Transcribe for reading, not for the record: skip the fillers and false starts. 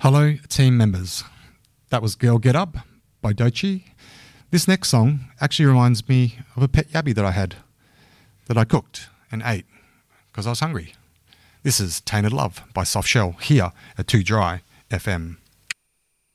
Hello, team members. That was Girl Get Up by Doechii. This next song actually reminds me of a pet yabby that I had, that I cooked and ate because I was hungry. This is Tainted Love by Soft Shell here at 2 Dry FM.